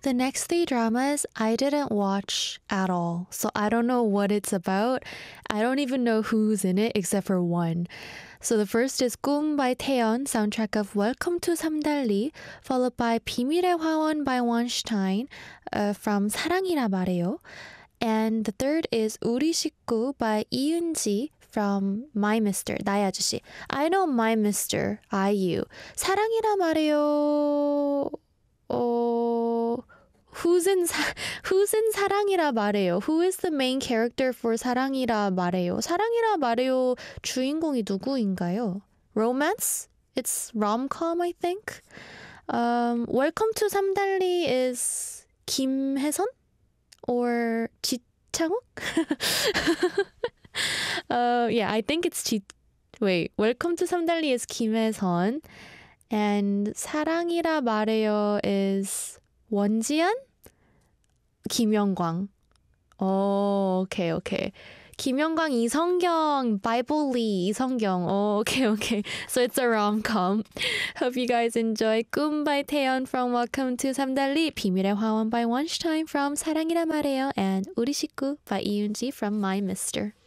The next three dramas I didn't watch at all, so I don't know what it's about. I don't even know who's in it except for one. So the first is 꿈 by Taeyeon, soundtrack of Welcome to 삼달리, followed by 비밀의 화원 by Weinstein from 사랑이라 말해요. And the third is 우리 식구 by 이은지 from My Mister, 나의 아저씨. I know My Mister, IU. 사랑이라 말해요. Who's in 사랑이라 말해요? Who is the main character for 사랑이라 말해요? 사랑이라 말해요 주인공이 누구인가요? Romance? It's rom-com, I think. Welcome to 삼달리 is 김혜선 or 지창욱? Yeah, I think it's Wait, Welcome to 삼달리 is 김혜선, and 사랑이라 말해요 is 원지연? 김영광. Oh, okay. 김영광, 이성경, Bible Lee, 이성경. Oh, okay. So it's a rom-com. Hope you guys enjoy 꿈 by Taeyeon from Welcome to 삼달리, 비밀의 화원 by Weinstein from 사랑이라 말해요, and 우리 식구 by 이윤지 from My Mister.